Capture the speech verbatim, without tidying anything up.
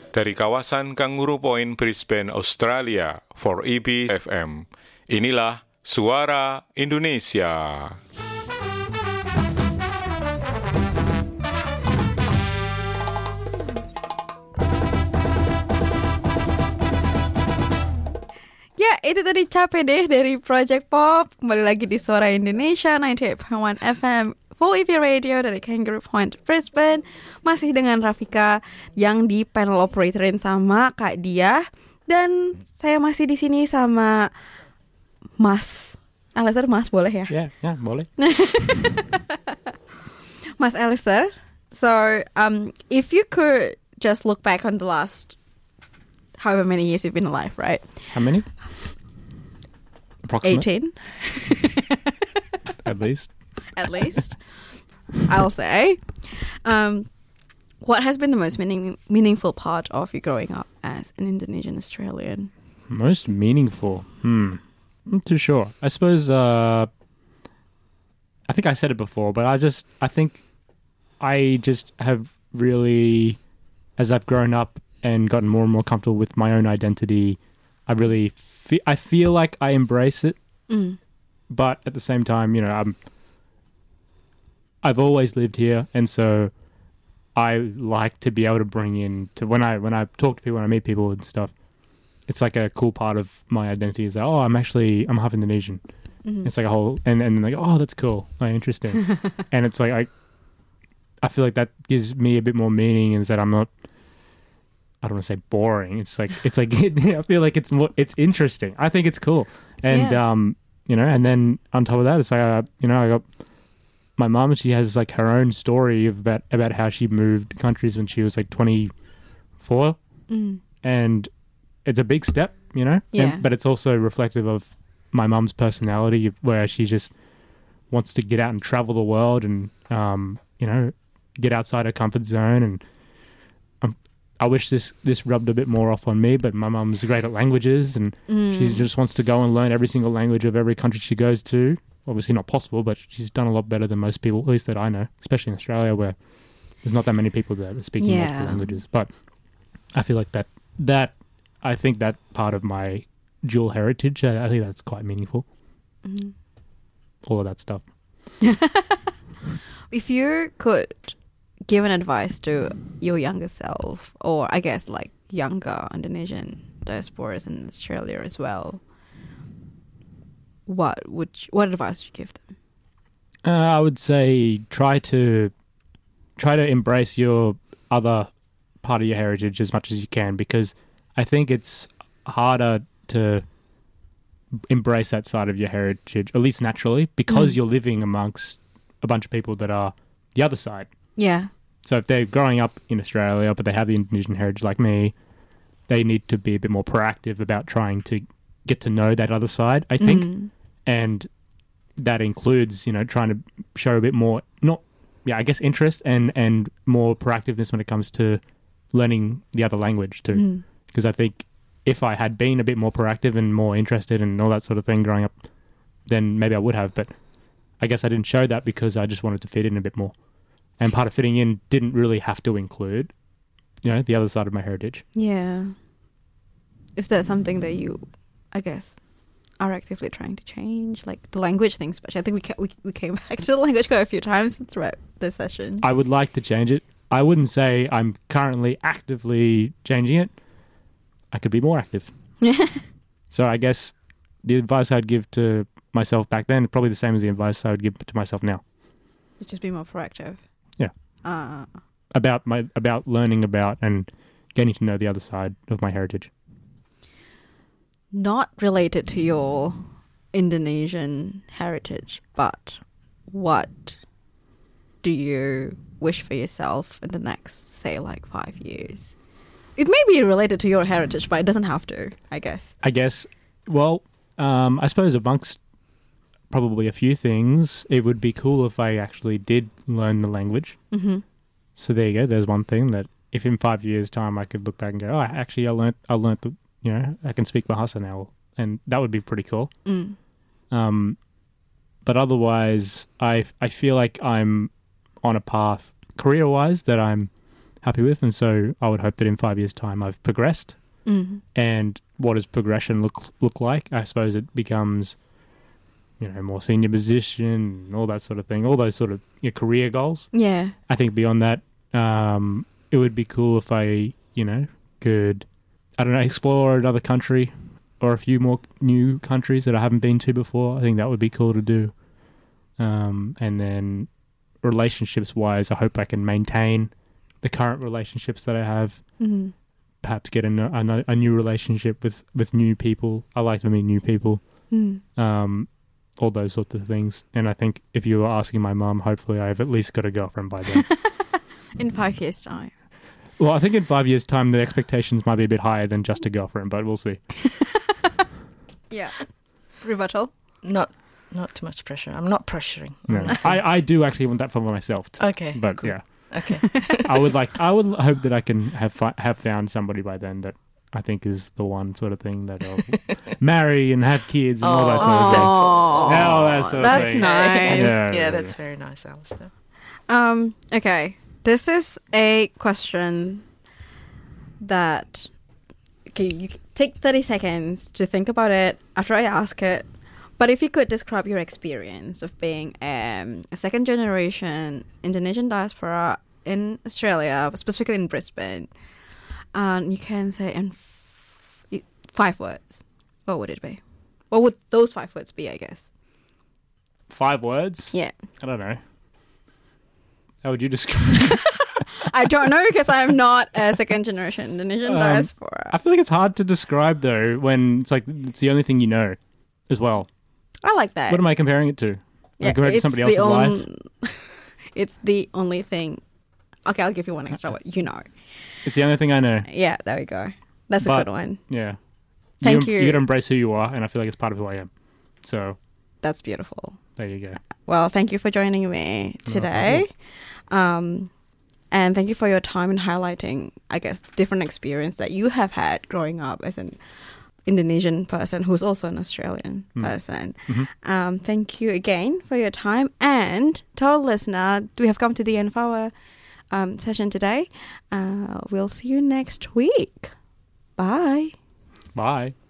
Dari kawasan Kangaroo Point, Brisbane, Australia, for E B F M. Inilah Suara Indonesia. Ya, itu tadi Capek Deh dari Project Pop. Kembali lagi di Suara Indonesia sembilan puluh delapan koma satu F M Full E V Radio dari Kangaroo Point, Brisbane. Masih dengan Rafika yang di panel operatorin sama Kak Diah. Dan saya masih di sini sama Mas Alistair. Mas boleh ya? Ya, yeah, yeah, boleh. Mas Alistair. So, um, if you could just look back on the last however many years you've been alive, right? How many? Approximately. eighteen. At least. At least. I'll say. Um, what has been the most meaning, meaningful part of you growing up as an Indonesian Australian? Most meaningful? Hmm. Not too sure. I suppose, uh, I think I said it before, but I just, I think I just have really, as I've grown up and gotten more and more comfortable with my own identity, I really fe- I feel like I embrace it, Mm. but at the same time, you know, I'm I've always lived here, and so I like to be able to bring in to when I when I talk to people, when I meet people and stuff. It's like a cool part of my identity is that, oh, I'm actually I'm half Indonesian. Mhm. It's like a whole and and like, oh, that's cool, oh, interesting, and it's like I I feel like that gives me a bit more meaning, is that I'm not. I don't want to say boring. It's like it's like I feel like it's more, it's interesting. I think it's cool, and Yeah. um, you know, and then on top of that, it's like uh, you know, I got my mom. She has like her own story of about about how she moved countries when she was like twenty-four, Mm. and it's a big step, you know. Yeah. And, but it's also reflective of my mom's personality, where she just wants to get out and travel the world, and um, you know, get outside her comfort zone and. I wish this, this rubbed a bit more off on me, but my mum's great at languages, and Mm. she just wants to go and learn every single language of every country she goes to. Obviously not possible, but she's done a lot better than most people, at least that I know, especially in Australia, where there's not that many people that are speaking Yeah. multiple languages. But I feel like that, that I think that part of my dual heritage, I, I think that's quite meaningful. Mm. All of that stuff. If you could give an advice to your younger self, or I guess like younger Indonesian diasporas in Australia as well, what would you, what advice would you give them? Uh, I would say try to try to embrace your other part of your heritage as much as you can, because I think it's harder to embrace that side of your heritage, at least naturally, because Mm. you're living amongst a bunch of people that are the other side. Yeah. So if they're growing up in Australia, but they have the Indonesian heritage like me, they need to be a bit more proactive about trying to get to know that other side, I think. Mm. And that includes, you know, trying to show a bit more, not, yeah, I guess interest and, and more proactiveness when it comes to learning the other language too. Mm. Because I think if I had been a bit more proactive and more interested and all that sort of thing growing up, then maybe I would have. But I guess I didn't show that because I just wanted to fit in a bit more. And part of fitting in didn't really have to include, you know, the other side of my heritage. Yeah. Is that something that you, I guess, are actively trying to change? Like the language thing, especially. I think we, ca- we, we came back to the language quite a few times throughout this session. I would like to change it. I wouldn't say I'm currently actively changing it. I could be more active. So I guess the advice I'd give to myself back then is probably the same as the advice I would give to myself now. Just be more proactive. Yeah. Uh, About my about learning about and getting to know the other side of my heritage. not related to your Indonesian heritage, but what do you wish for yourself in the next, say, like five years? It may be related to your heritage, but it doesn't have to, I guess. I guess, well, um, I suppose amongst probably a few things, it would be cool if I actually did learn the language. Mm-hmm. So there you go. There's one thing that if in five years' time I could look back and go, oh, actually, I learnt, I learnt the, you know, I can speak Bahasa now, and that would be pretty cool. Mm. Um, but otherwise, I I feel like I'm on a path career-wise that I'm happy with. And so I would hope that in five years' time I've progressed. Mm. And what does progression look look like? I suppose it becomes, you know, more senior position, all that sort of thing, all those sort of your career goals. Yeah. I think beyond that, um, it would be cool if I, you know, could, I don't know, explore another country or a few more new countries that I haven't been to before. I think that would be cool to do. Um, and then relationships-wise, I hope I can maintain the current relationships that I have. Mm. Perhaps get a, a, a new relationship with, with new people. I like to meet new people. Mm. Um, all those sorts of things. And I think if you were asking my mum, hopefully I've at least got a girlfriend by then. In five years' time. Well, I think in five years' time, the expectations might be a bit higher than just a girlfriend, but we'll see. Yeah. Rebuttal? Not not too much pressure. I'm not pressuring. No. I, I do actually want that for myself too. Okay. But cool. yeah. Okay. I would like, I would hope that I can have fi- have found somebody by then that I think is the one sort of thing that I'll marry and have kids and all that sort of thing. Oh, Yeah, all that sort of that's thing. nice. Yeah. Yeah, that's very nice, Alistair. Um, okay. This is a question that, okay, you c- take thirty seconds to think about it after I ask it. But if you could describe your experience of being um, a second generation Indonesian diaspora in Australia, specifically in Brisbane, and you can say in f- five words, what would it be? What would those five words be, I guess? Five words? Yeah. I don't know. How would you describe it? I don't know because I'm not a second generation Indonesian Um, diaspora. I feel like it's hard to describe though when it's like it's the only thing you know as well. I like that. What am I comparing it to? Yeah, I compare it to it's somebody the else's life? on- It's the only thing. Okay, I'll give you one extra word. You know. It's the only thing I know. Yeah, there we go. That's a But- good one. Yeah. Thank you. you. You gotta embrace who you are, and I feel like it's part of who I am. So That's beautiful. there you go. Well, thank you for joining me today. Um, and thank you for your time in highlighting, I guess, the different experience that you have had growing up as an Indonesian person who's also an Australian Mm. person. Mhm. Um, thank you again for your time. And to our listener, we have come to the end of our um, session today. Uh, we'll see you next week. Bye. Bye.